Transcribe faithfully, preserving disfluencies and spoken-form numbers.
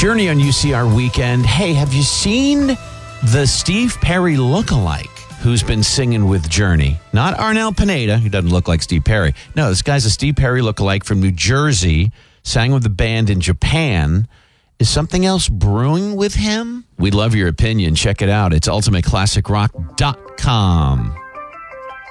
Journey on U C R Weekend. Hey, have you seen the Steve Perry lookalike who's been singing with Journey? Not Arnel Pineda, who doesn't look like Steve Perry. No, this guy's a Steve Perry lookalike from New Jersey, sang with the band in Japan. Is something else brewing with him? We'd love your opinion. Check it out. It's ultimate classic rock dot com.